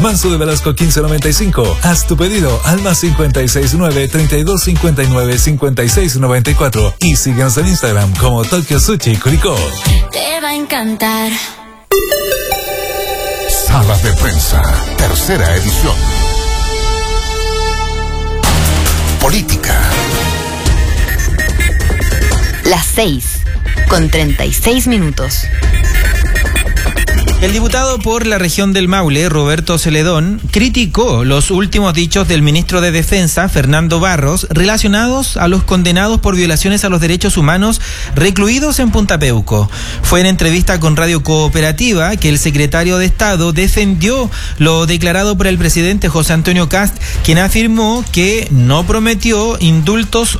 Manso de Velasco 1595. Haz tu pedido al +569 3259 5694 y síguenos en Instagram como Tokyo Sushi Curicó. Te va a encantar. Sala de Prensa, tercera edición. Política. Las 6:36. El diputado por la región del Maule, Roberto Celedón, criticó los últimos dichos del ministro de Defensa, Fernando Barros, relacionados a los condenados por violaciones a los derechos humanos recluidos en Punta Peuco. Fue en entrevista con Radio Cooperativa que el secretario de Estado defendió lo declarado por el presidente José Antonio Kast, quien afirmó que no prometió indultos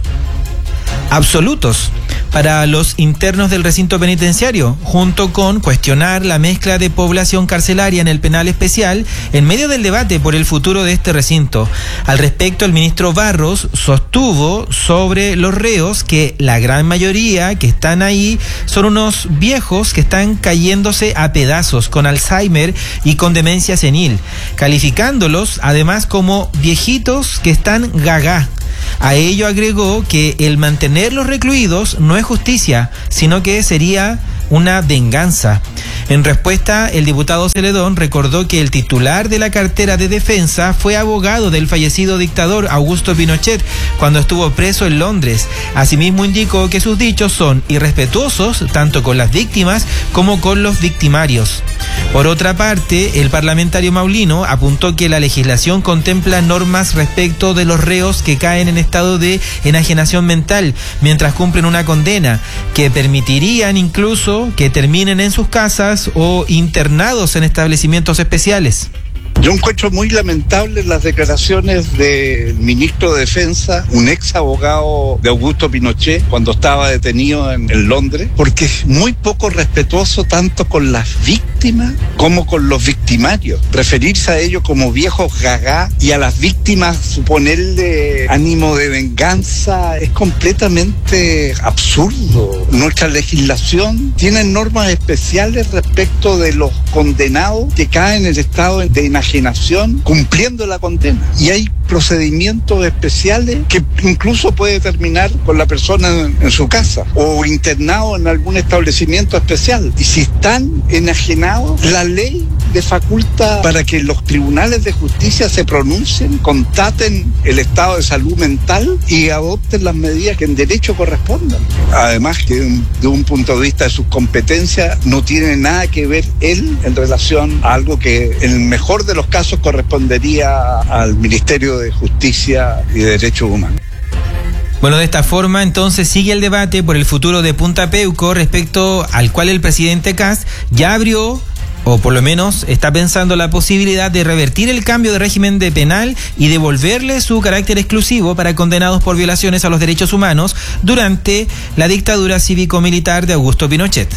absolutos para los internos del recinto penitenciario, junto con cuestionar la mezcla de población carcelaria en el penal especial en medio del debate por el futuro de este recinto. Al respecto, el ministro Barros sostuvo sobre los reos que la gran mayoría que están ahí son unos viejos que están cayéndose a pedazos con Alzheimer y con demencia senil, calificándolos además como viejitos que están gagá. A ello agregó que el mantenerlos recluidos no es justicia, sino que sería una venganza. En respuesta, el diputado Celedón recordó que el titular de la cartera de defensa fue abogado del fallecido dictador Augusto Pinochet cuando estuvo preso en Londres. Asimismo, indicó que sus dichos son irrespetuosos tanto con las víctimas como con los victimarios. Por otra parte, el parlamentario maulino apuntó que la legislación contempla normas respecto de los reos que caen en estado de enajenación mental mientras cumplen una condena, que permitirían incluso que terminen en sus casas o internados en establecimientos especiales. Yo encuentro muy lamentables las declaraciones del ministro de Defensa, un ex abogado de Augusto Pinochet, cuando estaba detenido en Londres, porque es muy poco respetuoso tanto con las víctimas como con los victimarios. Referirse a ellos como viejos gagá y a las víctimas suponerle ánimo de venganza es completamente absurdo. Nuestra legislación tiene normas especiales respecto de los condenados que caen en el estado de enajenación cumpliendo la condena, y hay procedimientos especiales que incluso puede terminar con la persona en su casa o internado en algún establecimiento especial, y si están enajenados, la ley de faculta para que los tribunales de justicia se pronuncien, constaten el estado de salud mental y adopten las medidas que en derecho correspondan. Además que de un punto de vista de sus competencias no tiene nada que ver él en relación a algo que en el mejor de los casos correspondería al Ministerio de Justicia y Derechos Humanos. Bueno, de esta forma entonces sigue el debate por el futuro de Punta Peuco, respecto al cual el presidente Kast ya abrió, o por lo menos está pensando la posibilidad de revertir el cambio de régimen de penal y devolverle su carácter exclusivo para condenados por violaciones a los derechos humanos durante la dictadura cívico-militar de Augusto Pinochet.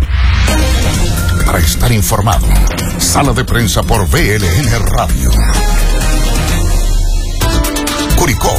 Para estar informado, Sala de Prensa por BLN Radio. Curicó.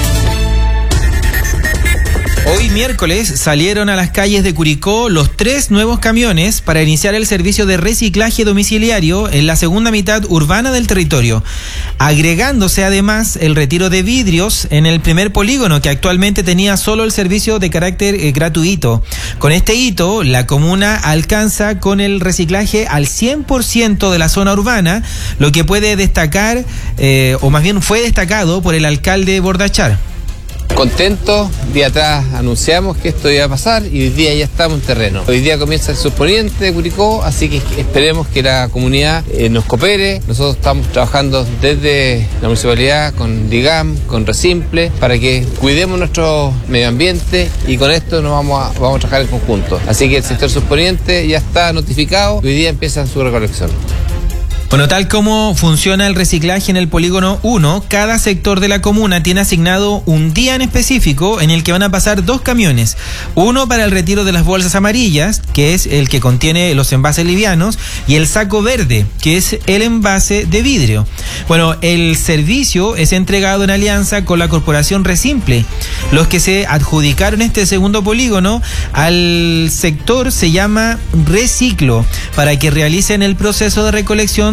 Hoy miércoles salieron a las calles de Curicó los 3 nuevos camiones para iniciar el servicio de reciclaje domiciliario en la segunda mitad urbana del territorio, agregándose además el retiro de vidrios en el primer polígono, que actualmente tenía solo el servicio de carácter gratuito. Con este hito, la comuna alcanza con el reciclaje al 100% de la zona urbana, lo que puede destacar, o más bien fue destacado por el alcalde Bordachar. Contentos, día atrás anunciamos que esto iba a pasar y hoy día ya estamos en terreno. Hoy día comienza el subponiente de Curicó, así que esperemos que la comunidad nos coopere. Nosotros estamos trabajando desde la municipalidad con DIGAM, con Resimple, para que cuidemos nuestro medio ambiente, y con esto nos vamos a trabajar en conjunto. Así que el sector subponiente ya está notificado y hoy día empieza su recolección. Bueno, tal como funciona el reciclaje en el polígono 1, cada sector de la comuna tiene asignado un día en específico en el que van a pasar 2 camiones. Uno para el retiro de las bolsas amarillas, que es el que contiene los envases livianos, y el saco verde, que es el envase de vidrio. Bueno, el servicio es entregado en alianza con la corporación Resimple. Los que se adjudicaron este segundo polígono al sector se llama Reciclo, para que realicen el proceso de recolección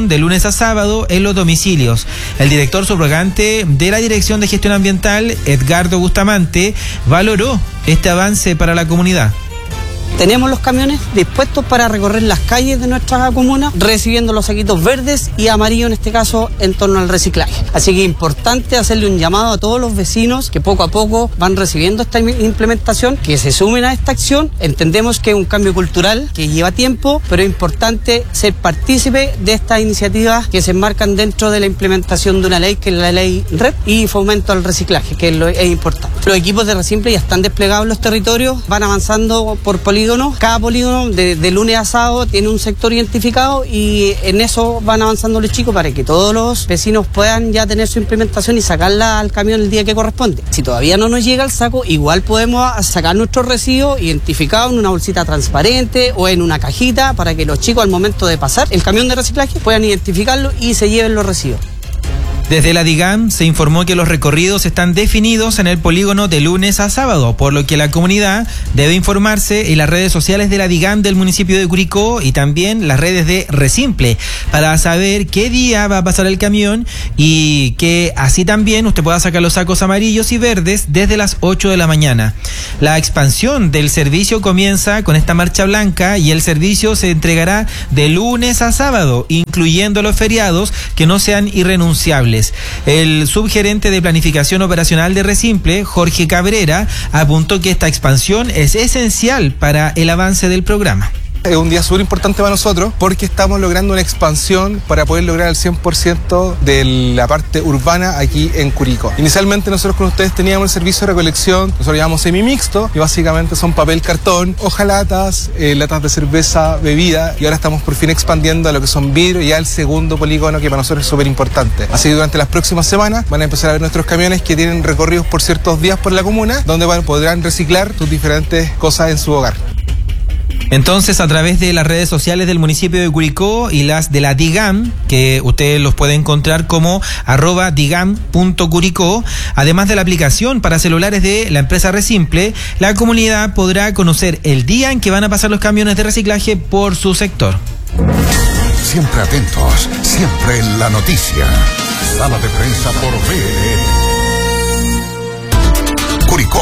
de lunes a sábado en los domicilios. El director subrogante de la Dirección de Gestión Ambiental, Edgardo Bustamante, valoró este avance para la comunidad. Tenemos los camiones dispuestos para recorrer las calles de nuestra comuna, recibiendo los saquitos verdes y amarillos en este caso en torno al reciclaje. Así que es importante hacerle un llamado a todos los vecinos que poco a poco van recibiendo esta implementación, que se sumen a esta acción. Entendemos que es un cambio cultural que lleva tiempo, pero es importante ser partícipe de estas iniciativas que se enmarcan dentro de la implementación de una ley, que es la ley RED, y fomento al reciclaje, que es importante. Los equipos de Resimple ya están desplegados en los territorios, van avanzando por polígonos. Cada polígono de lunes a sábado tiene un sector identificado y en eso van avanzando los chicos para que todos los vecinos puedan ya tener su implementación y sacarla al camión el día que corresponde. Si todavía no nos llega el saco, igual podemos sacar nuestros residuos identificados en una bolsita transparente o en una cajita para que los chicos al momento de pasar el camión de reciclaje puedan identificarlo y se lleven los residuos. Desde la DIGAM se informó que los recorridos están definidos en el polígono de lunes a sábado, por lo que la comunidad debe informarse en las redes sociales de la DIGAM del municipio de Curicó y también las redes de Resimple para saber qué día va a pasar el camión y que así también usted pueda sacar los sacos amarillos y verdes desde las 8 de la mañana. La expansión del servicio comienza con esta marcha blanca y el servicio se entregará de lunes a sábado, incluyendo los feriados que no sean irrenunciables. El subgerente de planificación operacional de Resimple, Jorge Cabrera, apuntó que esta expansión es esencial para el avance del programa. Es un día súper importante para nosotros porque estamos logrando una expansión para poder lograr el 100% de la parte urbana aquí en Curicó. Inicialmente nosotros con ustedes teníamos el servicio de recolección, nosotros llamamos semimixto, y básicamente son papel, cartón, hojalatas, latas de cerveza, bebida, y ahora estamos por fin expandiendo a lo que son vidrio, ya el segundo polígono que para nosotros es súper importante. Así que durante las próximas semanas van a empezar a ver nuestros camiones que tienen recorridos por ciertos días por la comuna, donde podrán reciclar sus diferentes cosas en su hogar. Entonces, a través de las redes sociales del municipio de Curicó y las de la DIGAM, que ustedes los pueden encontrar como @digam.curicó, además de la aplicación para celulares de la empresa Resimple, la comunidad podrá conocer el día en que van a pasar los camiones de reciclaje por su sector. Siempre atentos, siempre en la noticia. Sala de prensa por BN. Curicó.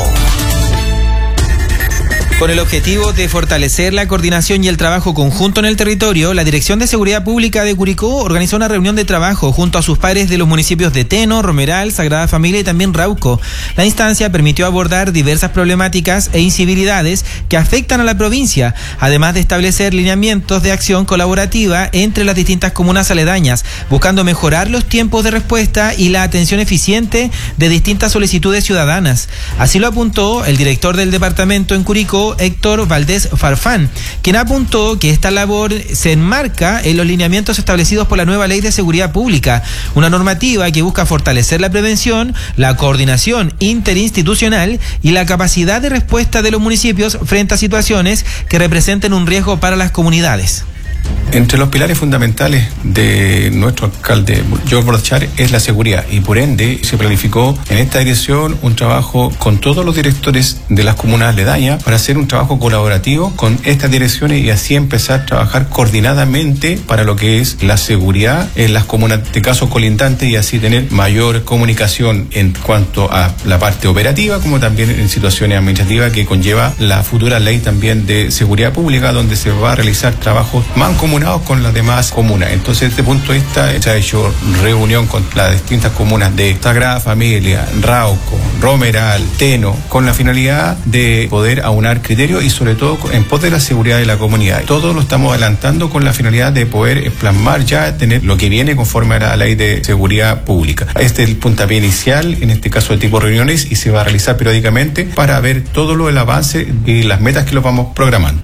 Con el objetivo de fortalecer la coordinación y el trabajo conjunto en el territorio, la Dirección de Seguridad Pública de Curicó organizó una reunión de trabajo junto a sus pares de los municipios de Teno, Romeral, Sagrada Familia y también Rauco. La instancia permitió abordar diversas problemáticas e incivilidades que afectan a la provincia, además de establecer lineamientos de acción colaborativa entre las distintas comunas aledañas, buscando mejorar los tiempos de respuesta y la atención eficiente de distintas solicitudes ciudadanas. Así lo apuntó el director del departamento en Curicó, Héctor Valdés Farfán, quien apuntó que esta labor se enmarca en los lineamientos establecidos por la nueva Ley de Seguridad Pública, una normativa que busca fortalecer la prevención, la coordinación interinstitucional y la capacidad de respuesta de los municipios frente a situaciones que representen un riesgo para las comunidades. Entre los pilares fundamentales de nuestro alcalde George Bordachar es la seguridad y por ende se planificó en esta dirección un trabajo con todos los directores de las comunas aledañas para hacer un trabajo colaborativo con estas direcciones y así empezar a trabajar coordinadamente para lo que es la seguridad en las comunas de caso colindantes y así tener mayor comunicación en cuanto a la parte operativa como también en situaciones administrativas que conlleva la futura ley también de seguridad pública donde se va a realizar trabajos mancomunados con las demás comunas. Entonces, desde este punto de vista, se ha hecho reunión con las distintas comunas de Sagrada Familia, Rauco, Romeral, Teno, con la finalidad de poder aunar criterios y sobre todo en pos de la seguridad de la comunidad. Todo lo estamos adelantando con la finalidad de poder plasmar ya, tener lo que viene conforme a la Ley de Seguridad Pública. Este es el puntapié inicial, en este caso de tipo reuniones, y se va a realizar periódicamente para ver todo lo del avance y las metas que lo vamos programando.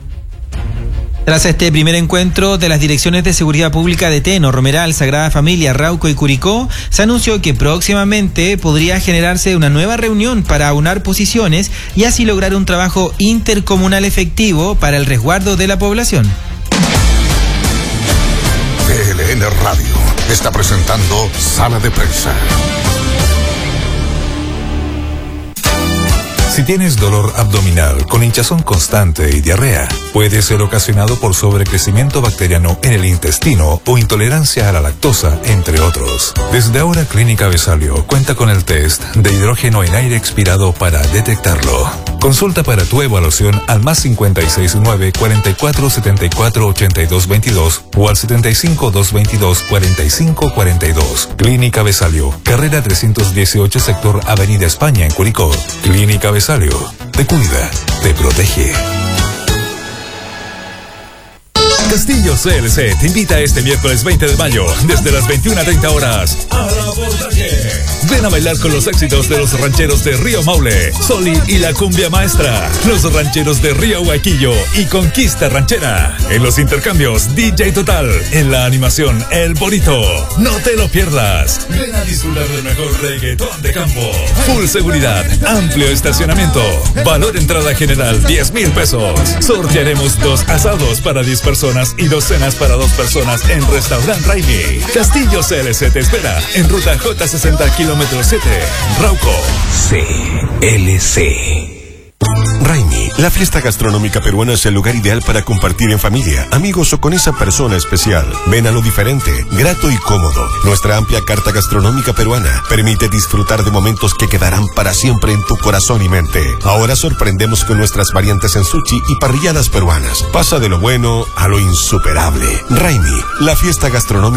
Tras este primer encuentro de las direcciones de seguridad pública de Teno, Romeral, Sagrada Familia, Rauco y Curicó, se anunció que próximamente podría generarse una nueva reunión para aunar posiciones y así lograr un trabajo intercomunal efectivo para el resguardo de la población. BLN Radio está presentando Sala de Prensa. Si tienes dolor abdominal con hinchazón constante y diarrea, puede ser ocasionado por sobrecrecimiento bacteriano en el intestino o intolerancia a la lactosa, entre otros. Desde ahora, Clínica Besalio cuenta con el test de hidrógeno en aire expirado para detectarlo. Consulta para tu evaluación al +569 44 74 82 22 o al 75 222 45 42. Clínica Besalio, carrera 318, sector Avenida España, en Curicó. Clínica Besalio, te cuida, te protege. Castillo CLC te invita este miércoles 20 de mayo, desde las 21:30 horas, a La Voltaje. Ven a bailar con los éxitos de los rancheros de Río Maule, Soli y la Cumbia Maestra, los rancheros de Río Huaquillo y Conquista Ranchera. En los intercambios, DJ Total. En la animación, El Bonito. No te lo pierdas. Ven a disfrutar del mejor reggaetón de campo. Full seguridad, amplio estacionamiento. Valor entrada general, 10,000 pesos. Sortearemos 2 asados para 10 personas y 2 cenas para 2 personas en Restaurant Raimi. Castillo CLC te espera en ruta J60 kilómetro 7, Rauco. CLC. Raimi, la fiesta gastronómica peruana es el lugar ideal para compartir en familia, amigos o con esa persona especial. Ven a lo diferente, grato y cómodo. Nuestra amplia carta gastronómica peruana permite disfrutar de momentos que quedarán para siempre en tu corazón y mente. Ahora sorprendemos con nuestras variantes en sushi y parrilladas peruanas. Pasa de lo bueno a lo insuperable. Raimi, la fiesta gastronómica